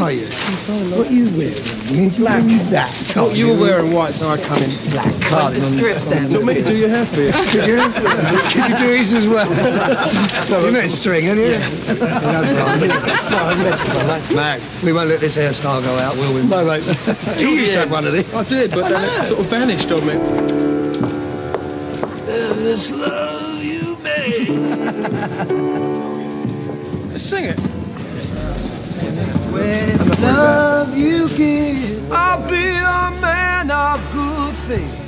are you? What are you wearing? Black. That. Thought you were wearing white, so I come in black. Like the strip then. Do you want me to do your hair for you? Could you? Could you do his as well? You met string, haven't you? Mac, we won't let this hairstyle go out, will we? No, mate. You used to have one of these. I did, but then it sort of vanished on me. This love you made. Let's sing it. When it's love you give, I'll be a man of good faith.